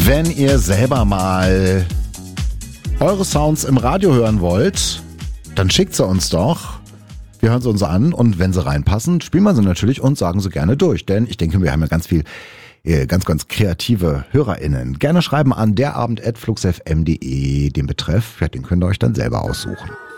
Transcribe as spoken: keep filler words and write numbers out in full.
Wenn ihr selber mal eure Sounds im Radio hören wollt, dann schickt sie uns doch. Wir hören sie uns an und wenn sie reinpassen, spielen wir sie natürlich und sagen sie gerne durch. Denn ich denke, wir haben ja ganz viel, ganz, ganz kreative HörerInnen. Gerne schreiben an derabend at fluxfm punkt de den Betreff, ja, den könnt ihr euch dann selber aussuchen.